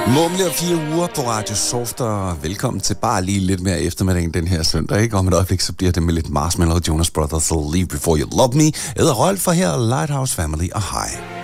Mumle og 4 uger på Radio Soft, og velkommen til bare lige lidt mere eftermiddag den her søndag, ikke? Om et øjeblik, så bliver det med lidt Marshmallow, Jonas Brothers, Leave Before You Love Me, Ed og Rolf for her, Lighthouse Family og High.